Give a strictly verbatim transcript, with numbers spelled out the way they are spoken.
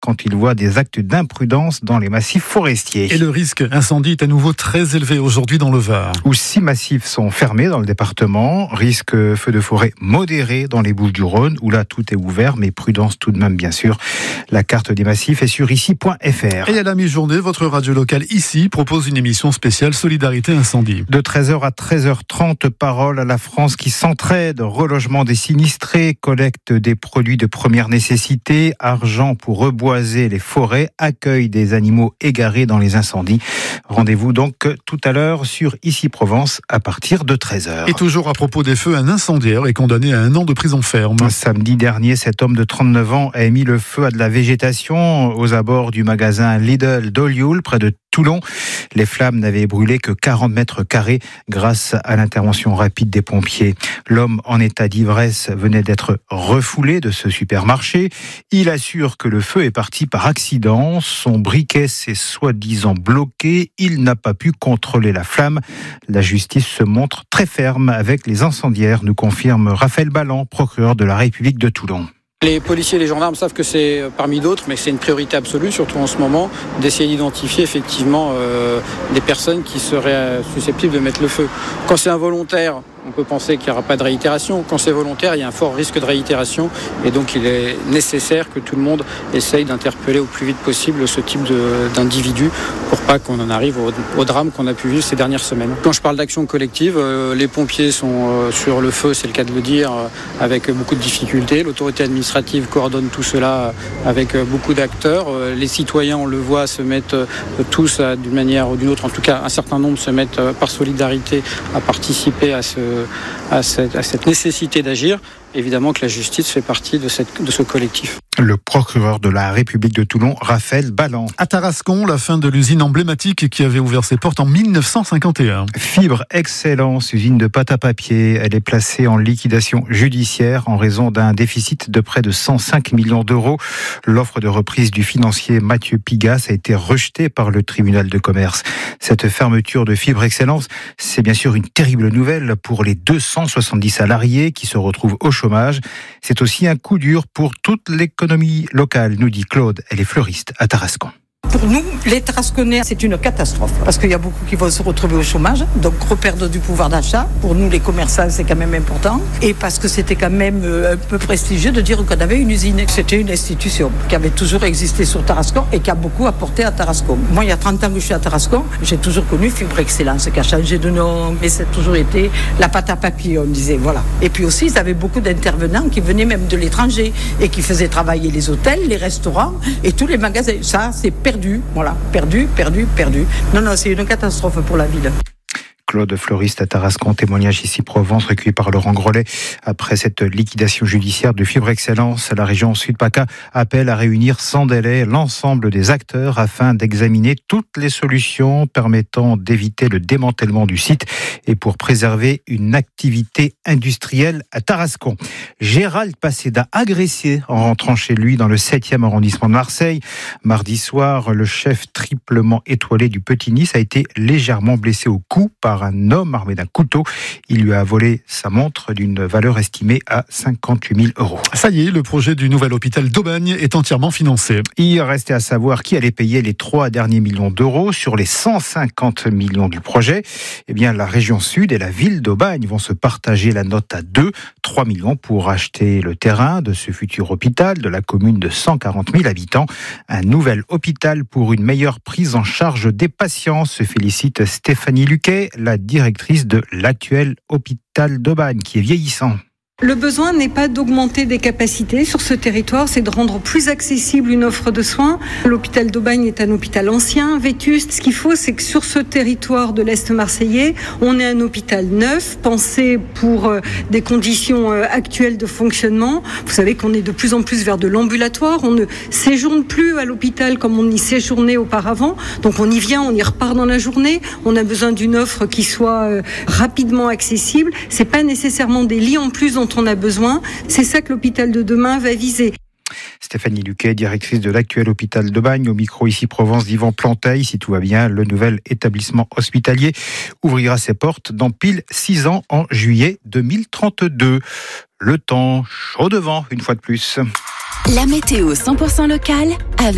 quand ils voient des actes d'imprudence dans les massifs forestiers. Et le risque incendie est à nouveau très élevé aujourd'hui dans le Var, où six massifs sont fermés dans le département. Risque feu de forêt modéré dans les Bouches-du-Rhône, où là tout est ouvert, mais prudence tout de même bien sûr. La carte des massifs est sur ici point f r. Et à la mi-journée, votre radio locale ici propose une émission spéciale Solidarité Incendie. De treize heures à treize heures trente, parole à la France qui s'entraide, relogement des sinistrés, collecte des produits de première nécessité, argent pour reboiser les forêts, accueil des animaux égarés dans les incendies. Rendez-vous donc tout à l'heure sur Ici Provence à partir de treize heures. Et toujours à propos des feux, un incendiaire est condamné à un an de prison ferme. Samedi dernier, cet homme de trente-neuf ans a mis le feu à de la végétation aux abords du magasin Lidl d'Olioul, près de Toulon. Les flammes n'avaient brûlé que quarante mètres carrés grâce à l'intervention rapide des pompiers. L'homme en état d'ivresse venait d'être refoulé de ce supermarché. Il assure que le feu est parti par accident. Son briquet s'est soi-disant bloqué. Il n'a pas pu contrôler la flamme. La justice se montre très ferme avec les incendiaires, nous confirme Raphaël Balland, procureur de la République de Toulon. Les policiers et les gendarmes savent que c'est parmi d'autres, mais que c'est une priorité absolue, surtout en ce moment, d'essayer d'identifier effectivement euh, des personnes qui seraient susceptibles de mettre le feu. Quand c'est involontaire, on peut penser qu'il n'y aura pas de réitération. Quand c'est volontaire, il y a un fort risque de réitération. Et donc, il est nécessaire que tout le monde essaye d'interpeller au plus vite possible ce type de, d'individu pour pas qu'on en arrive au, au drame qu'on a pu vivre ces dernières semaines. Quand je parle d'action collective, euh, les pompiers sont euh, sur le feu, c'est le cas de le dire, euh, avec beaucoup de difficultés. L'autorité administrative coordonne tout cela avec euh, beaucoup d'acteurs. Euh, les citoyens, on le voit, se mettent euh, tous euh, d'une manière ou d'une autre, en tout cas un certain nombre se mettent euh, par solidarité à participer à ce À cette, à cette nécessité d'agir. Évidemment que la justice fait partie de, cette, de ce collectif. Le procureur de la République de Toulon, Raphaël Balland. À Tarascon, la fin de l'usine emblématique qui avait ouvert ses portes en dix-neuf cent cinquante et un. Fibre Excellence, usine de pâte à papier. Elle est placée en liquidation judiciaire en raison d'un déficit de près de cent cinq millions d'euros. L'offre de reprise du financier Mathieu Pigas a été rejetée par le tribunal de commerce. Cette fermeture de Fibre Excellence, c'est bien sûr une terrible nouvelle pour les deux cent soixante-dix salariés qui se retrouvent au chômage. C'est aussi un coup dur pour toute l'économie locale, nous dit Claude. Elle est fleuriste à Tarascon. Pour nous, les Tarasconnais, c'est une catastrophe parce qu'il y a beaucoup qui vont se retrouver au chômage, donc reperdre du pouvoir d'achat. Pour nous, les commerçants, c'est quand même important. Et parce que c'était quand même un peu prestigieux de dire qu'on avait une usine. C'était une institution qui avait toujours existé sur Tarascon et qui a beaucoup apporté à Tarascon. Moi, il y a trente ans que je suis à Tarascon, j'ai toujours connu Fibre Excellence, qui a changé de nom, mais c'est toujours été la pâte à papier, on disait, voilà. Et puis aussi, ils avaient beaucoup d'intervenants qui venaient même de l'étranger et qui faisaient travailler les hôtels, les restaurants et tous les magasins. Ça, c'est perdu. Voilà, perdu, perdu, perdu. Non, non, c'est une catastrophe pour la ville. Claude Fleuriste à Tarascon, témoignage ici Provence recueilli par Laurent Grolet. Après cette liquidation judiciaire de Fibre Excellence, la région Sud-PACA appelle à réunir sans délai l'ensemble des acteurs afin d'examiner toutes les solutions permettant d'éviter le démantèlement du site et pour préserver une activité industrielle à Tarascon. Gérald Paseda agressé en rentrant chez lui dans le septième arrondissement de Marseille. Mardi soir, le chef triplement étoilé du Petit Nice a été légèrement blessé au cou par un homme armé d'un couteau. Il lui a volé sa montre d'une valeur estimée à cinquante-huit mille euros. Ça y est, le projet du nouvel hôpital d'Aubagne est entièrement financé. Il restait à savoir qui allait payer les trois derniers millions d'euros sur les cent cinquante millions du projet. Eh bien, la région Sud et la ville d'Aubagne vont se partager la note à deux. trois millions pour acheter le terrain de ce futur hôpital de la commune de cent quarante mille habitants. Un nouvel hôpital pour une meilleure prise en charge des patients, se félicite Stéphanie Luquet, la directrice de l'actuel hôpital d'Aubagne, qui est vieillissant. Le besoin n'est pas d'augmenter des capacités sur ce territoire, c'est de rendre plus accessible une offre de soins. L'hôpital d'Aubagne est un hôpital ancien, vétuste. Ce qu'il faut, c'est que sur ce territoire de l'Est marseillais, on ait un hôpital neuf, pensé pour des conditions actuelles de fonctionnement. Vous savez qu'on est de plus en plus vers de l'ambulatoire. On ne séjourne plus à l'hôpital comme on y séjournait auparavant. Donc on y vient, on y repart dans la journée. On a besoin d'une offre qui soit rapidement accessible. C'est pas nécessairement des lits en plus dont on a besoin. C'est ça que l'hôpital de demain va viser. Stéphanie Luquet, directrice de l'actuel hôpital d'Aubagne, au micro ici Provence d'Yvan Planteil. Si tout va bien, le nouvel établissement hospitalier ouvrira ses portes dans pile six ans en juillet deux mille trente-deux. Le temps chaud devant, une fois de plus. La météo cent pour cent locale avec